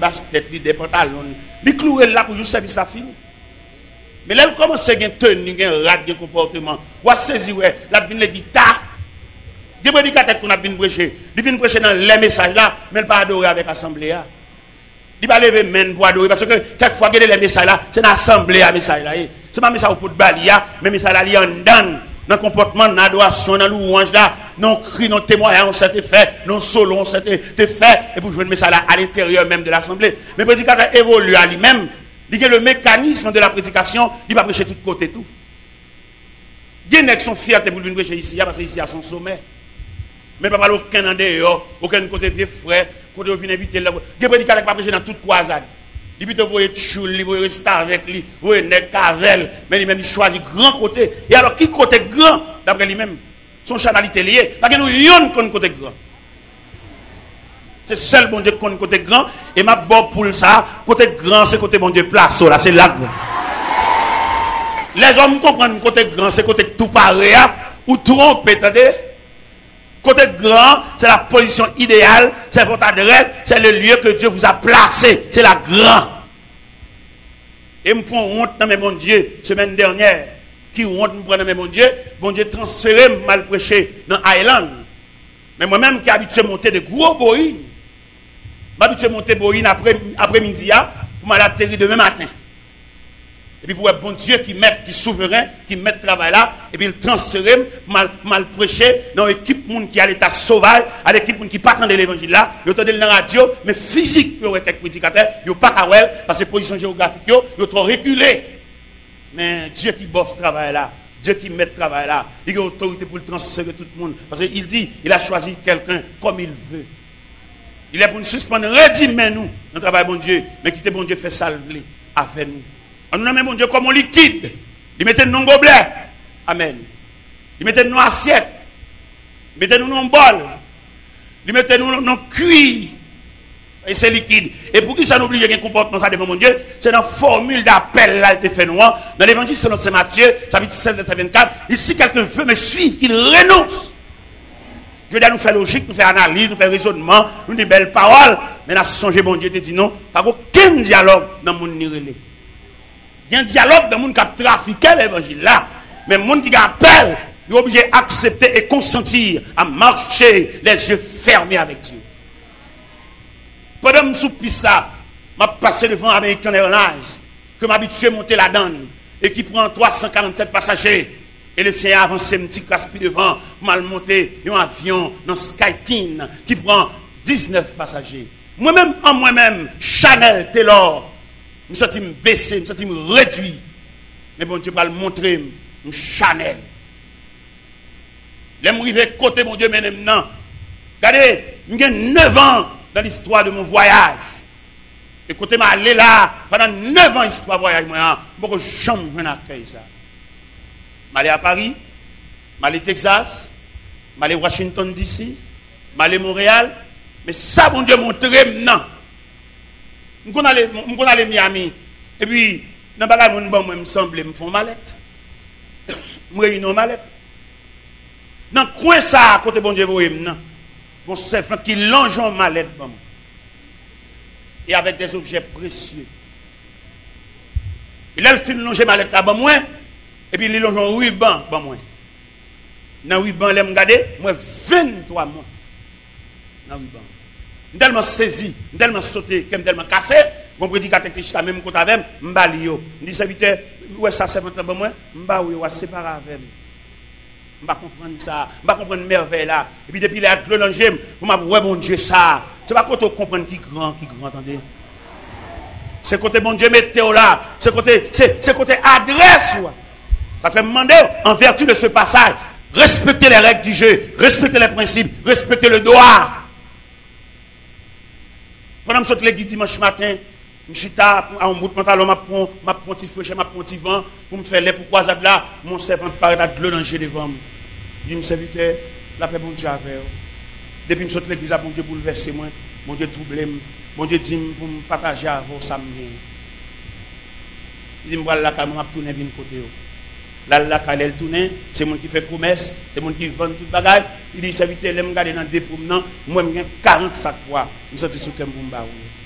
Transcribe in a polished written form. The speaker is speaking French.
basket, des pantalons. Il clouer là pour juste service ça fini. Mais là, il commence à tenir, un rat de comportement. Ou à saisir, la vine les guitares. Des prédicateurs qu'on a bien prêché. Ils viennent prêcher dans les messages là, mais ils ne pas adorer avec l'assemblée. Il va lever main pour adorer. Parce que quelquefois, les messages là, c'est l'assemblée à message là. C'est pas un message pour balia, mais un message là, il y a un dans le comportement, dans l'adoration, dans louange là, non cri, non témoignage, on s'était fait, non solo, on s'était fait, et pour jouer le message là à l'intérieur même de l'assemblée. Mais le prédicateur évolue à lui-même. Il y a le mécanisme de la prédication, il va prêcher de tous côtés tout. Il y a des gens qui sont fiers pour venir prêcher ici, parce que ici à son sommet. Mais pas aucun en dehors, aucun côté vieux frère, côté où vient inviter là. Il y a des prédicateurs qui va prêcher dans toute croisade. Il peut vous voyez choule, il vous rester avec lui, vous voyez nèg cavel, mais lui-même il choisit grand côté. Et alors qui côté grand d'après lui-même, son chanalité lié, parce que nous yon qu'on côté grand. C'est seul bon Dieu qu'on côté grand et ma bon pour ça, côté grand c'est côté bon Dieu place là, c'est là. Les hommes comprennent côté grand c'est côté tout pareil ou trompe, attendez. Côté grand, c'est la position idéale, c'est votre adresse, c'est le lieu que Dieu vous a placé, c'est la grande. Et me prend honte dans mes bon Dieu, semaine dernière, qui honte me prend dans mes bon Dieu transféré mal prêché dans Island. Mais moi-même qui habitué à monter de gros boïnes, m'habitué à monter boïnes après-midi, pour m'atterrir demain matin. Et puis pour un bon Dieu qui souverain, qui met le travail là, et puis il transfère, mal prêché, dans l'équipe qui a l'état sauvage, à l'équipe qui pas de l'évangile là, ils entendent dans la radio, mais physique, ils ont été prédicateurs, ils n'ont pas qu'à parce que position géographique, ils ont trop reculé. Mais Dieu qui bosse ce travail là, Dieu qui met le travail là, il a autorité pour le transférer tout le monde. Parce qu'il dit, il a choisi quelqu'un comme il veut. Il est pour nous suspendre, redimez nous, dans le travail bon Dieu, mais quittez bon Dieu fait salver avec nous. On nous nomme mon Dieu comme un liquide. Il mettait nous dans gobelet. Amen. Il mettait nous dans assiette. Il mettait nous dans bol. Il mettait nous dans cuir. Et c'est liquide. Et pour qui ça nous oblige à un comportement ça devant mon Dieu, c'est dans la formule d'appel là qui fait noir. Dans l'évangile selon Saint Matthieu, chapitre 16, verset 24. Ici, quelqu'un veut me suivre, qu'il renonce. Je veux dire, nous faire logique, nous faire analyse, nous faire raisonnement, nous des belles paroles. Mais là, songer mon Dieu te dit non. Pas aucun dialogue dans mon nirélé. Il y a un dialogue dans le monde qui a trafiqué l'évangile là. Mais le monde qui appelle, il est obligé d'accepter et consentir à marcher les yeux fermés avec Dieu. Pendant que je suis piste là, je passé devant American Airlines, que m'habitué à monter la donne, et qui prend 347 passagers. Et le Seigneur avance un petit caspi devant, pour monter un avion dans Skypin, qui prend 19 passagers. Moi-même, Chanel, Taylor, je me sens baissé, je me sens réduit. Mais bon Dieu va le montrer, Chanel. Je suis arrivé côté mon Dieu maintenant. Regardez, j'ai 9 ans dans l'histoire de mon voyage. Et côté m'a allé là, pendant 9 ans l'histoire de voyage, moi, je ne peux jamais accueillir ça. Je suis allé à Paris, je suis allé au Texas, je suis allé à Washington DC, je suis allé à Montréal. Mais ça, bon Dieu, montre maintenant. Je suis allé à Miami. Et puis, dans le bagage, moi, me semble, me font mallette. Je réunis une mallette. Dans le coin, ça, à côté, bon Dieu, vous voyez maintenant. Mon servant qui longe en mallette, bon. Et avec des objets précieux. Et là, il fait longer mallette là, bon, moi. Et puis, il longe en ruban, bon, moi. Dans le ruban, il me regarde, moi, 23 mois. Dans le ruban. Je suis tellement saisi, je suis tellement sauté, je suis tellement cassé. Mon prédicateur qui est même côté avec moi, je me dis, serviteur, où est ça, c'est votre bon, moi? Je me dis, séparé avec moi. Je ne comprends pas ça, je ne comprends pas merveille là. Et puis depuis les actes de l'angème, je me dis, ouais, bon Dieu, ça. C'est pas quand on comprend qui grand, attendez. C'est côté bon Dieu, mettez-vous là. C'est côté adresse. Ça fait me demander, en vertu de ce passage, respectez les règles du jeu, respectez les principes, respectez le droit. Pendant que je saute l'église dimanche matin, je suis à un bout de pantalon, je prends un petit feu, je prends un petit vent, pour me faire les pourquoi là, mon servant paraît à de l'oranger devant moi. Je me serviteur, la paix, bon Dieu, avec vous. Depuis que je saute l'église, bon Dieu bouleverse moi, bon Dieu trouble, bon Dieu dit pour me partager avec vous, ça me vient. Il dit, voilà, la caméra tourne vers côté. La calelle tourne, c'est mon qui fait promesse, c'est mon qui vend tout bagage. Il dit, serviteur, je me garde dans des promenants, moi, je 40 sacs poids, je me sens sous comme un